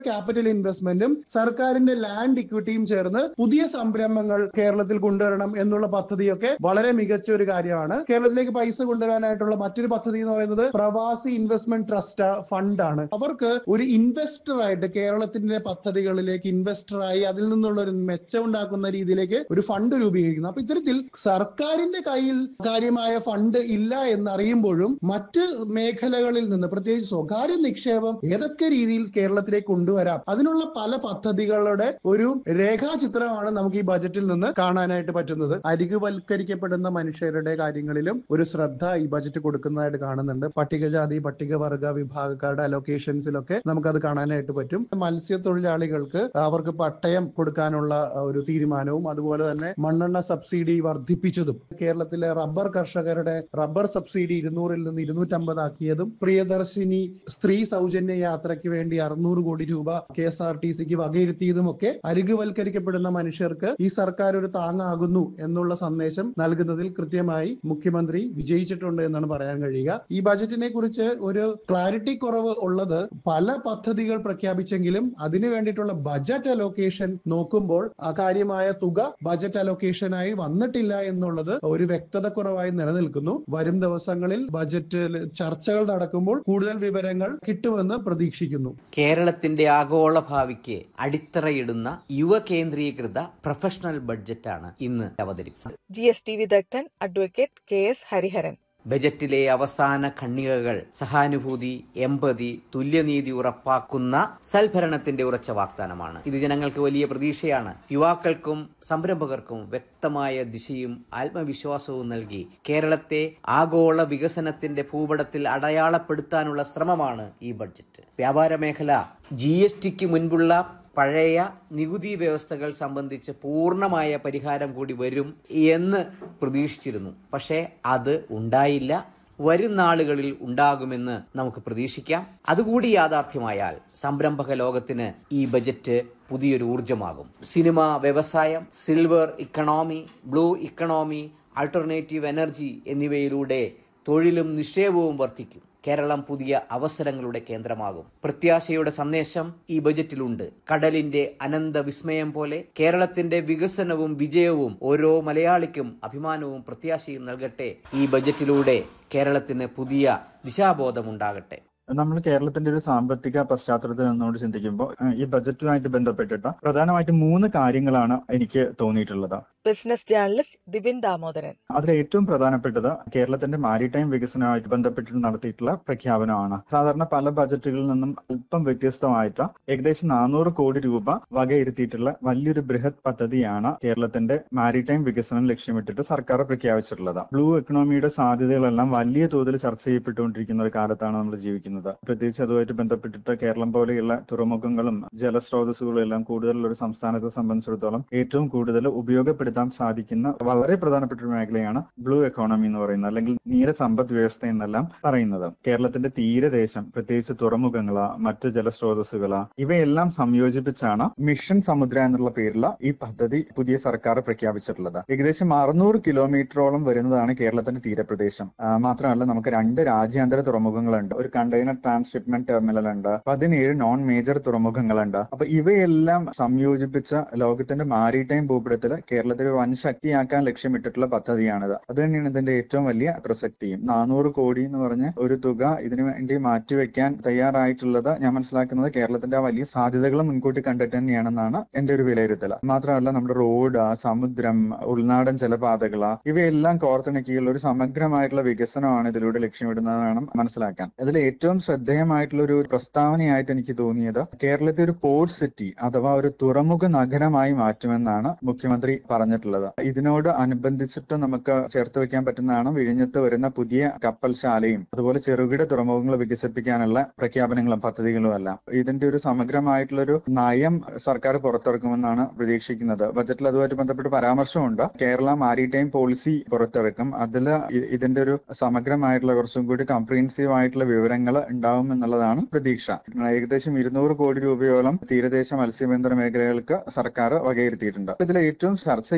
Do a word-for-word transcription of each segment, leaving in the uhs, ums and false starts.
Capital ഇൻവെസ്റ്റ്മെന്റും സർക്കാരിന്റെ land ഇക്വിറ്റിയും ചേർന്ന് പുതിയ സംരംഭങ്ങൾ കേരളത്തിൽ കൊണ്ടുവരണം എന്നുള്ള പദ്ധതിയൊക്കെ വളരെ മികച്ച ഒരു കാര്യമാണ്. കേരളത്തിലേക്ക് പൈസ കൊണ്ടുവരാനായിട്ടുള്ള മറ്റൊരു പദ്ധതി എന്ന് പറയുന്നത് പ്രവാസി ഇൻവെസ്റ്റ്മെന്റ് ട്രസ്റ്റ് ഫണ്ട് ആണ്. അവർക്ക് ഒരു ഇൻവെസ്റ്റർ ആയിട്ട് കേരളത്തിന്റെ പദ്ധതികളിലേക്ക് ഇൻവെസ്റ്ററായി അതിൽ നിന്നുള്ള ഒരു മെച്ചം ഉണ്ടാക്കുന്ന രീതിയിലേക്ക് ഒരു ഫണ്ട് രൂപീകരിക്കുന്നു. അപ്പൊ ഇത്തരത്തിൽ സർക്കാരിന്റെ കയ്യിൽ കാര്യമായ ഫണ്ട് ഇല്ല എന്നറിയുമ്പോഴും മറ്റ് മേഖലകളിൽ നിന്ന് പ്രത്യേകിച്ച് സ്വകാര്യ നിക്ഷേപം ഏതൊക്കെ രീതിയിൽ കേരളത്തിലേക്ക് കൊണ്ടുവരാം അതിനുള്ള പല പദ്ധതികളുടെ ഒരു രേഖാചിത്രമാണ് നമുക്ക് ഈ ബജറ്റിൽ നിന്ന് കാണാനായിട്ട് പറ്റുന്നത്. അരികുവൽക്കരിക്കപ്പെടുന്ന മനുഷ്യരുടെ കാര്യങ്ങളിലും ഒരു ശ്രദ്ധ ഈ ബജറ്റ് കൊടുക്കുന്നതായിട്ട് കാണുന്നുണ്ട്. പട്ടികജാതി പട്ടികവർഗ വിഭാഗക്കാരുടെ അലൊക്കേഷൻസിലൊക്കെ നമുക്കത് കാണാനായിട്ട് പറ്റും. മത്സ്യത്തൊഴിലാളികൾക്ക് അവർക്ക് പട്ടയം കൊടുക്കാനുള്ള ഒരു തീരുമാനവും അതുപോലെ തന്നെ മണ്ണെണ്ണ സബ്സിഡി വർദ്ധിപ്പിച്ചതും കേരളത്തിലെ റബ്ബർ കർഷകരുടെ റബ്ബർ സബ്സിഡി ഇരുന്നൂറിൽ നിന്ന് ഇരുന്നൂറ്റമ്പത് ആക്കിയതും പ്രിയദർശിനി സ്ത്രീ സൗജന്യ യാത്രയ്ക്ക് വേണ്ടി അറുന്നൂറ് കോടി രൂപ കെ എസ് ആർ ടി സിക്ക് വകയിരുത്തിയതും ഒക്കെ അരികുവൽക്കരിക്കപ്പെടുന്ന മനുഷ്യർക്ക് ഈ സർക്കാർ ഒരു താങ്ങാകുന്നു എന്നുള്ള സന്ദേശം നൽകുന്നതിൽ കൃത്യമായി മുഖ്യമന്ത്രി വിജയിച്ചിട്ടുണ്ട് എന്നാണ് പറയാൻ കഴിയുക. ഈ ബജറ്റിനെ കുറിച്ച് ഒരു ക്ലാരിറ്റി കുറവ് ഉള്ളത് പല പദ്ധതികൾ പ്രഖ്യാപിച്ചെങ്കിലും അതിനു വേണ്ടിയിട്ടുള്ള ബജറ്റ് അലോക്കേഷൻ നോക്കുമ്പോൾ അകാര്യമായ തുക ബജറ്റ് അലോക്കേഷനായി വന്നിട്ടില്ല എന്നുള്ളത് ഒരു വ്യക്തത കുറവായി നിലനിൽക്കുന്നു. വരും ദിവസങ്ങളിൽ ബജറ്റിൽ ചർച്ചകൾ നടക്കുമ്പോൾ കൂടുതൽ വിവരങ്ങൾ കിട്ടുമെന്ന് പ്രതീക്ഷിക്കുന്നു. കേരളത്തിന്റെ ആഗോള ഭാവിക്ക് അടിത്തറയിടുന്ന യുവ കേന്ദ്രീകൃത പ്രൊഫഷണൽ ബഡ്ജറ്റാണ് ഇന്ന് അവതരിപ്പിച്ചത്. ജി എസ് ടി വിദഗ്ധൻ അഡ്വക്കേറ്റ് കെ എസ് ഹരിഹരൻ. ബജറ്റിലെ അവസാന ഖണ്ഡികകൾ സഹാനുഭൂതി, എമ്പതി, തുല്യനീതി ഉറപ്പാക്കുന്ന സൽഭരണത്തിന്റെ ഉറച്ച വാഗ്ദാനമാണ്. ഇത് ജനങ്ങൾക്ക് വലിയ പ്രതീക്ഷയാണ്. യുവാക്കൾക്കും സംരംഭകർക്കും വ്യക്തമായ ദിശയും ആത്മവിശ്വാസവും നൽകി കേരളത്തെ ആഗോള വികസനത്തിന്റെ ഭൂപടത്തിൽ അടയാളപ്പെടുത്താനുള്ള ശ്രമമാണ് ഈ ബഡ്ജറ്റ്. വ്യാപാര മേഖല ജി എസ് ടിക്ക് മുൻപുള്ള പഴയ നികുതി വ്യവസ്ഥകൾ സംബന്ധിച്ച് പൂർണ്ണമായ പരിഹാരം കൂടി വരും എന്ന് പ്രതീക്ഷിച്ചിരുന്നു. പക്ഷേ അത് ഉണ്ടായില്ല. വരും നാളുകളിൽ ഉണ്ടാകുമെന്ന് നമുക്ക് പ്രതീക്ഷിക്കാം. അതുകൂടി യാഥാർത്ഥ്യമായാൽ സംരംഭക ലോകത്തിന് ഈ ബജറ്റ് പുതിയൊരു ഊർജമാകും. സിനിമ, വ്യവസായം, silver economy, blue economy, alternative energy എന്നിവയിലൂടെ തൊഴിലും നിക്ഷേപവും വർദ്ധിക്കും. കേരളം പുതിയ അവസരങ്ങളുടെ കേന്ദ്രമാകും. പ്രത്യാശയുടെ സന്ദേശം ഈ ബജറ്റിലുണ്ട്. കടലിന്റെ അനന്ത വിസ്മയം പോലെ കേരളത്തിന്റെ വികസനവും വിജയവും ഓരോ മലയാളിക്കും അഭിമാനവും പ്രത്യാശയും നൽകട്ടെ. ഈ ബജറ്റിലൂടെ കേരളത്തിന് പുതിയ ദിശാബോധമുണ്ടാകട്ടെ. നമ്മൾ കേരളത്തിന്റെ ഒരു സാമ്പത്തിക പശ്ചാത്തലത്തിൽ നിന്നുകൊണ്ട് ചിന്തിക്കുമ്പോൾ ഈ ബജറ്റുമായിട്ട് ബന്ധപ്പെട്ടിട്ട് പ്രധാനമായിട്ടും മൂന്ന് കാര്യങ്ങളാണ് എനിക്ക് തോന്നിയിട്ടുള്ളത്. Business journalist Dibin Damodaran. അതിൽ ഏറ്റവും പ്രധാനപ്പെട്ടത് കേരളത്തിന്റെ മാരിടൈം വികസനവുമായിട്ട് ബന്ധപ്പെട്ട് നടത്തിയിട്ടുള്ള പ്രഖ്യാപനമാണ്. സാധാരണ പല ബജറ്റുകളിൽ നിന്നും അല്പം വ്യത്യസ്തമായിട്ട് ഏകദേശം നാനൂറ് കോടി രൂപ വകയിരുത്തിയിട്ടുള്ള വലിയൊരു ബൃഹത് പദ്ധതിയാണ് കേരളത്തിന്റെ മാരിടൈം വികസനം ലക്ഷ്യമിട്ടിട്ട് സർക്കാർ പ്രഖ്യാപിച്ചിട്ടുള്ളത്. ബ്ലൂ എക്കണോമിയുടെ സാധ്യതകളെല്ലാം വലിയ തോതിൽ ചർച്ച ചെയ്യപ്പെട്ടുകൊണ്ടിരിക്കുന്ന ഒരു കാലത്താണ് നമ്മൾ ജീവിക്കുന്നത്. പ്രത്യേകിച്ച് അതുമായിട്ട് ബന്ധപ്പെട്ടിട്ട് കേരളം പോലെയുള്ള തുറമുഖങ്ങളും ജലസ്രോതസ്സുകളും എല്ലാം കൂടുതലുള്ള ഒരു സംസ്ഥാനത്തെ സംബന്ധിച്ചിടത്തോളം ഏറ്റവും കൂടുതൽ ഉപയോഗപ്പെടുത്താൻ സാധിക്കുന്ന വളരെ പ്രധാനപ്പെട്ട ഒരു മേഖലയാണ് ബ്ലൂ എക്കോണമി എന്ന് പറയുന്നത്, അല്ലെങ്കിൽ നീല സമ്പദ് വ്യവസ്ഥ എന്നെല്ലാം പറയുന്നത്. കേരളത്തിന്റെ തീരദേശം, പ്രത്യേകിച്ച് തുറമുഖങ്ങള്, മറ്റ് ജലസ്രോതസ്സുകള്, ഇവയെല്ലാം സംയോജിപ്പിച്ചാണ് മിഷൻ സമുദ്ര എന്നുള്ള പേരിൽ ഈ പദ്ധതി പുതിയ സർക്കാർ പ്രഖ്യാപിച്ചിട്ടുള്ളത്. ഏകദേശം അറുന്നൂറ് കിലോമീറ്ററോളം വരുന്നതാണ് കേരളത്തിന്റെ തീരപ്രദേശം. മാത്രമല്ല നമുക്ക് രണ്ട് രാജ്യാന്തര തുറമുഖങ്ങളുണ്ട്, ഒരു കണ്ടെയ്നർ ട്രാൻസ്ഷിപ്മെന്റ് ടെർമിനൽ ഉണ്ട്, പതിനേഴ് നോൺ മേജർ തുറമുഖങ്ങളുണ്ട്. അപ്പൊ ഇവയെല്ലാം സംയോജിപ്പിച്ച ലോകത്തിന്റെ മാരിടൈം ഭൂപടത്തിൽ കേരളത്തിൽ വൻ ശക്തിയാക്കാൻ ലക്ഷ്യമിട്ടിട്ടുള്ള പദ്ധതിയാണിത്. അത് തന്നെയാണ് ഇതിന്റെ ഏറ്റവും വലിയ പ്രസക്തിയും. നാനൂറ് കോടി എന്ന് പറഞ്ഞ് ഒരു തുക ഇതിനു വേണ്ടി മാറ്റിവെക്കാൻ തയ്യാറായിട്ടുള്ളത് ഞാൻ മനസ്സിലാക്കുന്നത് കേരളത്തിന്റെ ആ വലിയ സാധ്യതകളും മുൻകൂട്ടി കണ്ടിട്ട് തന്നെയാണെന്നാണ് എന്റെ ഒരു വിലയിരുത്തൽ. മാത്രമല്ല നമ്മുടെ റോഡ്, സമുദ്രം, ഉൾനാടൻ ജലപാതകള് ഇവയെല്ലാം കോർത്തിണക്കിയുള്ള ഒരു സമഗ്രമായിട്ടുള്ള വികസനമാണ് ഇതിലൂടെ ലക്ഷ്യമിടുന്നത് വേണം മനസ്സിലാക്കാൻ. ഇതിൽ ഏറ്റവും ശ്രദ്ധേയമായിട്ടുള്ള ഒരു പ്രസ്താവനയായിട്ട് എനിക്ക് തോന്നിയത് കേരളത്തെ ഒരു പോർട്ട് സിറ്റി അഥവാ ഒരു തുറമുഖ നഗരമായി മാറ്റുമെന്നാണ് മുഖ്യമന്ത്രി പറഞ്ഞിട്ടുള്ളത്. ഇതിനോട് അനുബന്ധിച്ചിട്ട് നമുക്ക് ചേർത്ത് വെക്കാൻ പറ്റുന്നതാണ് വിഴിഞ്ഞത്ത് വരുന്ന പുതിയ കപ്പൽശാലയും അതുപോലെ ചെറുകിട തുറമുഖങ്ങൾ വികസിപ്പിക്കാനുള്ള പ്രഖ്യാപനങ്ങളും പദ്ധതികളും എല്ലാം. ഇതിന്റെ ഒരു സമഗ്രമായിട്ടുള്ള ഒരു നയം സർക്കാർ പുറത്തിറക്കുമെന്നാണ് പ്രതീക്ഷിക്കുന്നത്. ബജറ്റിൽ അതുമായിട്ട് ബന്ധപ്പെട്ട് പരാമർശമുണ്ട്. കേരള മാരിടൈം പോളിസി പുറത്തിറക്കും. അതിൽ ഇതിന്റെ ഒരു സമഗ്രമായിട്ടുള്ള കുറച്ചും കൂടി കംപ്രീഹെൻസീവ് ആയിട്ടുള്ള വിവരങ്ങൾ ഉണ്ടാവും എന്നുള്ളതാണ് പ്രതീക്ഷ. ഏകദേശം ഇരുന്നൂറ് കോടി രൂപയോളം തീരദേശ മത്സ്യബന്ധന മേഖലകൾക്ക് സർക്കാർ വകയിരുത്തിയിട്ടുണ്ട്. ഇതിൽ ഏറ്റവും ചർച്ച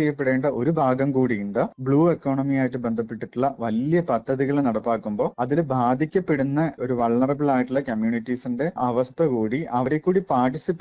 ചെയ്യപ്പെടേണ്ട ഒരു ഭാഗം കൂടിയുണ്ട്. ബ്ലൂ എക്കോണമിയായിട്ട് ബന്ധപ്പെട്ടിട്ടുള്ള വലിയ പദ്ധതികൾ നടപ്പാക്കുമ്പോൾ അതിൽ ബാധിക്കപ്പെടുന്ന ഒരു വൾണറബിൾ ആയിട്ടുള്ള കമ്മ്യൂണിറ്റീസിന്റെ അവസ്ഥ കൂടി അവരെ കൂടി പാർട്ടിസിപ്പേറ്റ്